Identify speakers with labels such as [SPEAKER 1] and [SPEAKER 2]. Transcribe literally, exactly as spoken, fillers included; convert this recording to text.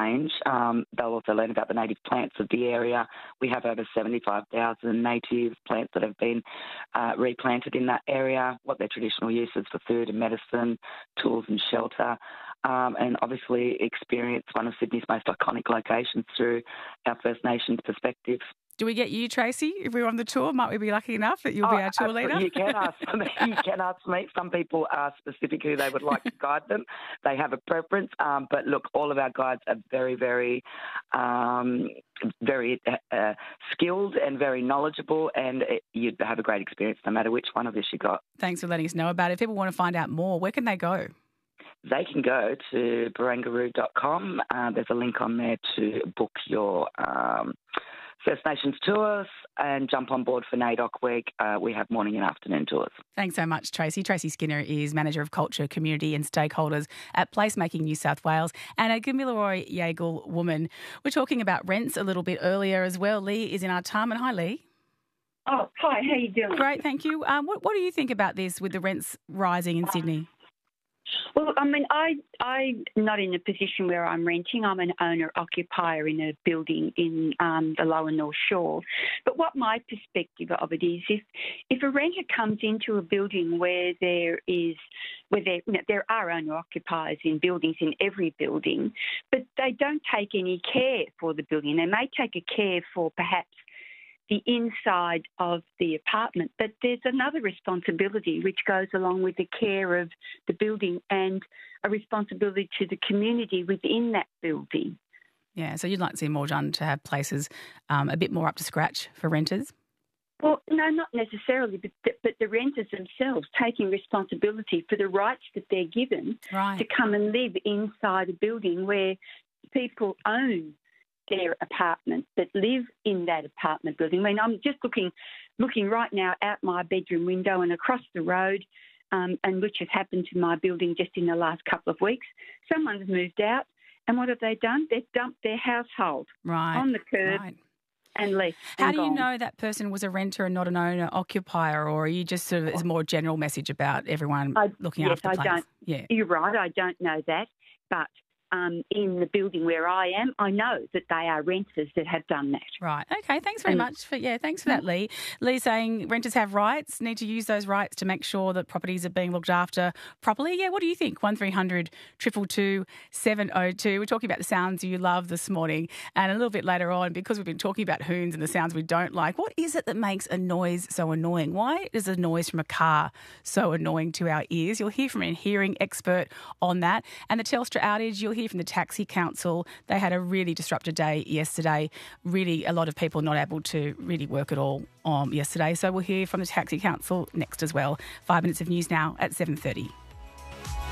[SPEAKER 1] change. Um, they'll also learn about the native plants of the area. We have over seventy-five thousand native plants that have been uh, replanted in that area, what their traditional uses for food and medicine, tools and shelter, um, and obviously experience one of Sydney's most iconic locations through our First Nations perspective.
[SPEAKER 2] Do we get you, Tracy, if we're on the tour? Might we be lucky enough that you'll
[SPEAKER 1] oh,
[SPEAKER 2] be our tour leader?
[SPEAKER 1] You can ask me. You can ask me. Some people are specific who they would like to guide them. They have a preference. Um, but look, all of our guides are very, very, um, very uh, skilled and very knowledgeable, and it, you'd have a great experience no matter which one of us you got.
[SPEAKER 2] Thanks for letting us know about it. If people want to find out more, where can they go?
[SPEAKER 1] They can go to barangaroo dot com. Uh, there's a link on there to book your um, First Nations tours and jump on board for NAIDOC Week. Uh, we have morning and afternoon tours.
[SPEAKER 2] Thanks so much, Tracy. Tracy Skinner is Manager of Culture, Community and Stakeholders at Placemaking New South Wales, and a Gamilaroi Yagle woman. We're talking about rents a little bit earlier as well. Lee is in our time. And hi, Lee.
[SPEAKER 3] Oh, hi. How you doing?
[SPEAKER 2] Great, thank you. Um, what, what do you think about this with the rents rising in Sydney?
[SPEAKER 3] Well, I mean, I, I'm not in a position where I'm renting. I'm an owner-occupier in a building in um, the Lower North Shore. But what my perspective of it is, if if a renter comes into a building where there is, where there, you know, there are owner-occupiers in buildings, in every building, but they don't take any care for the building. They may take a care for perhaps the inside of the apartment, but there's another responsibility which goes along with the care of the building and a responsibility to the community within that building.
[SPEAKER 2] Yeah, so you'd like to see more done to have places um, a bit more up to scratch for renters?
[SPEAKER 3] Well, no, not necessarily, but the, but the renters themselves taking responsibility for the rights that they're given
[SPEAKER 2] right.
[SPEAKER 3] to come and live inside a building where people own their apartment, that live in that apartment building. I mean, I'm just looking looking right now out my bedroom window and across the road, um, and which has happened to my building just in the last couple of weeks. Someone's moved out, and what have they done? They've dumped their household
[SPEAKER 2] right.
[SPEAKER 3] on the curb
[SPEAKER 2] right.
[SPEAKER 3] and left.
[SPEAKER 2] How
[SPEAKER 3] and
[SPEAKER 2] do you
[SPEAKER 3] gone.
[SPEAKER 2] know that person was a renter and not an owner-occupier, or are you just sort of, it's a more general message about everyone
[SPEAKER 3] I,
[SPEAKER 2] looking
[SPEAKER 3] yes,
[SPEAKER 2] after the
[SPEAKER 3] I
[SPEAKER 2] place?
[SPEAKER 3] Don't,
[SPEAKER 2] yeah.
[SPEAKER 3] You're right, I don't know that, but Um, in the building where I am, I know that they are renters that have done that.
[SPEAKER 2] Right. Okay. Thanks very
[SPEAKER 3] and,
[SPEAKER 2] much for yeah. Thanks for that, Lee. Lee saying renters have rights, need to use those rights to make sure that properties are being looked after properly. Yeah. What do you think? One three hundred triple two seven oh two. We're talking about the sounds you love this morning, and a little bit later on, because we've been talking about hoons and the sounds we don't like. What is it that makes a noise so annoying? Why is a noise from a car so annoying to our ears? You'll hear from a hearing expert on that, and the Telstra outage. You'll hear from the Taxi Council. They had a really disrupted day yesterday. Really, a lot of people not able to really work at all um, yesterday. So we'll hear from the Taxi Council next as well. Five minutes of news now at seven thirty.